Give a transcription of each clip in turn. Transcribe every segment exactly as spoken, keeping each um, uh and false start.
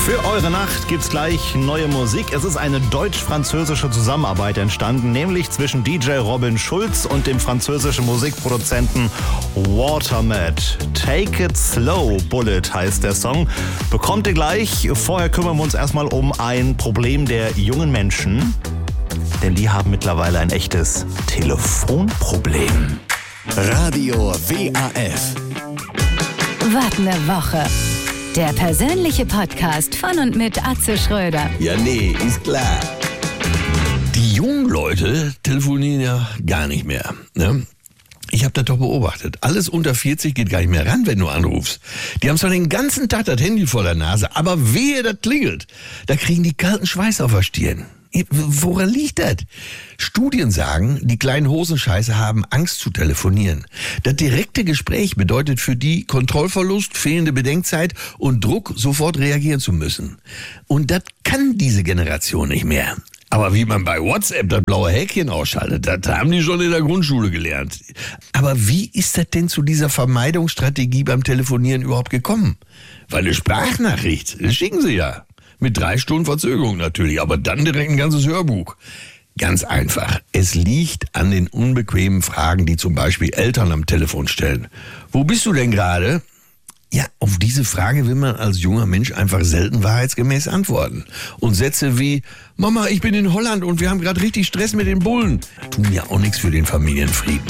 Für eure Nacht gibt's gleich neue Musik. Es ist eine deutsch-französische Zusammenarbeit entstanden, nämlich zwischen D J Robin Schulz und dem französischen Musikproduzenten Watermat. Take It Slow, Bullet heißt der Song. Bekommt ihr gleich. Vorher kümmern wir uns erstmal um ein Problem der jungen Menschen, denn die haben mittlerweile ein echtes Telefonproblem. Radio W A F. Was ne Woche. Der persönliche Podcast von und mit Atze Schröder. Ja, nee, ist klar. Die jungen Leute telefonieren ja gar nicht mehr, ne? Ich habe das doch beobachtet. Alles unter vierzig geht gar nicht mehr ran, wenn du anrufst. Die haben zwar den ganzen Tag das Handy vor der Nase, aber wehe, das klingelt. Da kriegen die kalten Schweiß auf der Stirn. Woran liegt das? Studien sagen, die kleinen Hosenscheiße haben Angst zu telefonieren. Das direkte Gespräch bedeutet für die Kontrollverlust, fehlende Bedenkzeit und Druck, sofort reagieren zu müssen. Und das kann diese Generation nicht mehr. Aber wie man bei WhatsApp das blaue Häkchen ausschaltet, das haben die schon in der Grundschule gelernt. Aber wie ist das denn zu dieser Vermeidungsstrategie beim Telefonieren überhaupt gekommen? Weil eine Sprachnachricht, das schicken sie ja. Mit drei Stunden Verzögerung natürlich, aber dann direkt ein ganzes Hörbuch. Ganz einfach. Es liegt an den unbequemen Fragen, die zum Beispiel Eltern am Telefon stellen. Wo bist du denn gerade? Ja, auf diese Frage will man als junger Mensch einfach selten wahrheitsgemäß antworten. Und Sätze wie, Mama, ich bin in Holland und wir haben gerade richtig Stress mit den Bullen, tun ja auch nichts für den Familienfrieden.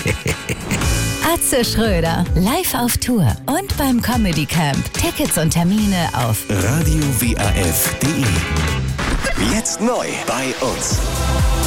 Atze Schröder, live auf Tour und beim Comedy Camp. Tickets und Termine auf radio W A F punkt de. Jetzt neu bei uns.